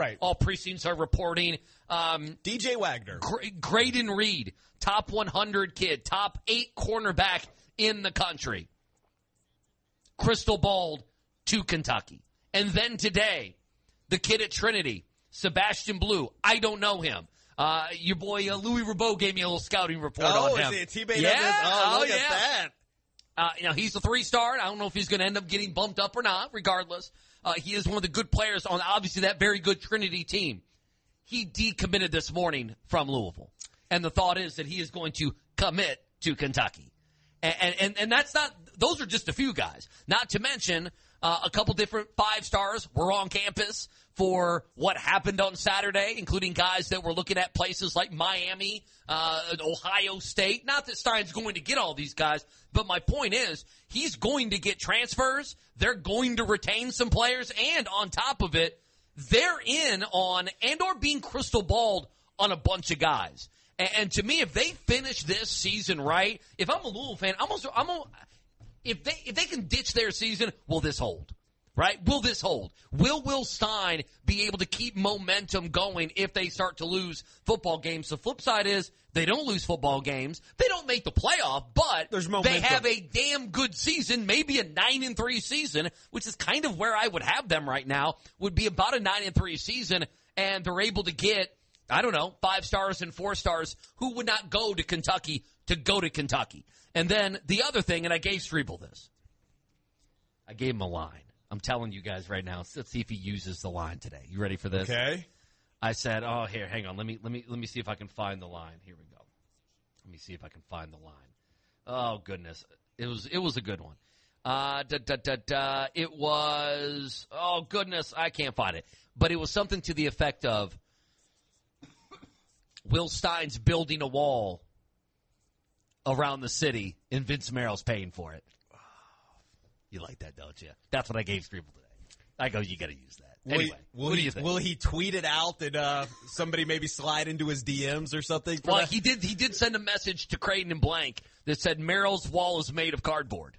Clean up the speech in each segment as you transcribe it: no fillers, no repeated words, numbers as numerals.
Right. All precincts are reporting. DJ Wagner. Graydon Reed, top 100 kid, top 8 cornerback in the country. Crystal balled to Kentucky. And then today, the kid at Trinity, Sebastian Blue. I don't know him. Your boy Louis Rabot gave me a little scouting report on him. Oh, is he a teammate of his? Oh, look at that. He's a 3-star. I don't know if he's going to end up getting bumped up or not. Regardless, he is one of the good players on obviously that very good Trinity team. He decommitted this morning from Louisville, and the thought is that he is going to commit to Kentucky. And that's not. Those are just a few guys. Not to mention a couple different 5-stars were on campus for what happened on Saturday, including guys that were looking at places like Miami, Ohio State. Not that Stein's going to get all these guys, but my point is he's going to get transfers. They're going to retain some players, and on top of it, they're in on and or being crystal balled on a bunch of guys. And to me, if they finish this season right, if I'm a Louisville fan, if they can ditch their season, will this hold? Right? Will this hold? Will Stein be able to keep momentum going if they start to lose football games? The flip side is they don't lose football games. They don't make the playoff, but they have a damn good season, maybe a 9-3 season, which is kind of where I would have them right now, would be about a 9-3 season, and they're able to get, 5 stars and 4 stars who would not go to Kentucky to go to Kentucky. And then the other thing, and I gave Strebel this. I gave him a line. I'm telling you guys right now. Let's see if he uses the line today. You ready for this? Okay. I said, here, hang on. Let me see if I can find the line. Here we go. Let me see if I can find the line. Oh goodness, it was a good one. It was, oh goodness, I can't find it. But it was something to the effect of, Will Stein's building a wall around the city, and Vince Merrill's paying for it. You like that, don't you? That's what I gave Strebel today. I go, you got to use that. Anyway, what do you think? Will he tweet it out and somebody maybe slide into his DMs or something? Well, he did send a message to Creighton and Blank that said Merrill's wall is made of cardboard.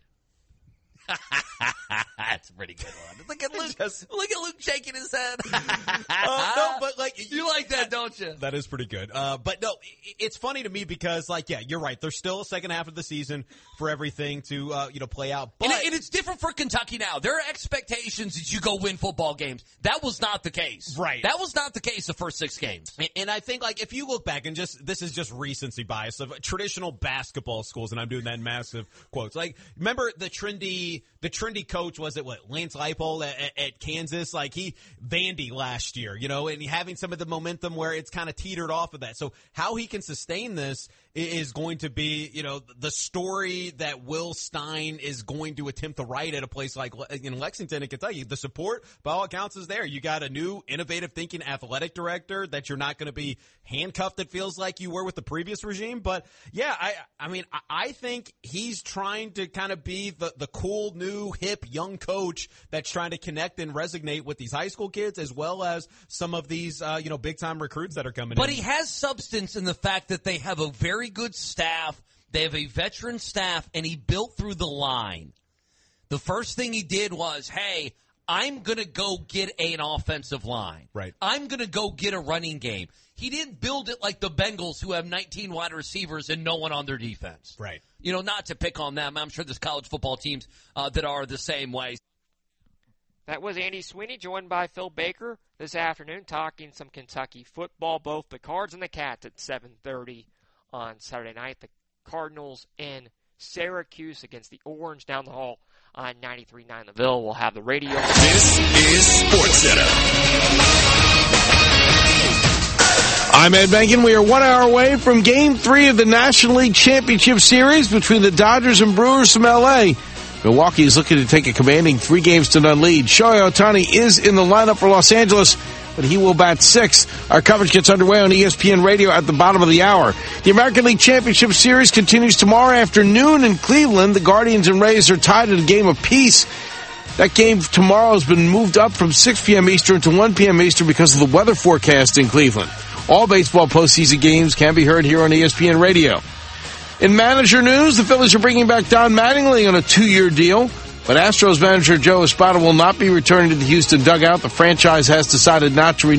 That's a pretty good one. Look at Luke shaking his head. No, but you like that, don't you? That is pretty good. But no, it's funny to me because you're right. There's still a second half of the season for everything to play out. But and it's different for Kentucky now. There are expectations that you go win football games. That was not the case. Right. That was not the case the first 6 games. And I think if you look back and this is just recency bias of traditional basketball schools, and I'm doing that in massive quotes. Remember the trendy coach, was it Lance Leipold at Kansas? He Vandy last year, and having some of the momentum where it's kind of teetered off of that. So how he can sustain this is going to be, the story that Will Stein is going to attempt to write at a place like in Lexington and Kentucky. The support, by all accounts, is there. You got a new, innovative thinking athletic director that you're not going to be handcuffed, it feels like you were with the previous regime. But yeah, I think he's trying to kind of be the cool, new, hip, young coach that's trying to connect and resonate with these high school kids as well as some of these, big-time recruits that are coming in. But he has substance in the fact that they have a very good staff. They have a veteran staff, and he built through the line. The first thing he did was, hey, I'm going to go get an offensive line. Right. I'm going to go get a running game. He didn't build it like the Bengals, who have 19 wide receivers and no one on their defense. Right. Not to pick on them. I'm sure there's college football teams that are the same way. That was Andy Sweeney, joined by Phil Baker this afternoon, talking some Kentucky football, both the Cards and the Cats at 7:30 on Saturday night. The Cardinals in Syracuse against the Orange down the hall on 93.9 The Ville. We'll have the radio. This is SportsCenter. I'm Ed Benkin. We are 1 hour away from Game 3 of the National League Championship Series between the Dodgers and Brewers from L.A. Milwaukee is looking to take a commanding 3-0 lead. Shohei Ohtani is in the lineup for Los Angeles, but he will bat 6th. Our coverage gets underway on ESPN Radio at the bottom of the hour. The American League Championship Series continues tomorrow afternoon in Cleveland. The Guardians and Rays are tied at a game apiece. That game tomorrow has been moved up from 6 p.m. Eastern to 1 p.m. Eastern because of the weather forecast in Cleveland. All baseball postseason games can be heard here on ESPN Radio. In manager news, the Phillies are bringing back Don Mattingly on a 2-year deal, but Astros manager Joe Espada will not be returning to the Houston dugout. The franchise has decided not to renew